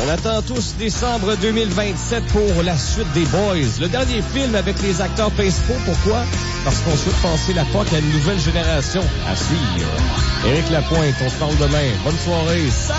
On attend tous décembre 2027 pour la suite des Boys. Le dernier film avec les acteurs principaux. Pourquoi? Parce qu'on souhaite passer la POC à une nouvelle génération. À suivre. Éric Lapointe, on se parle demain. Bonne soirée.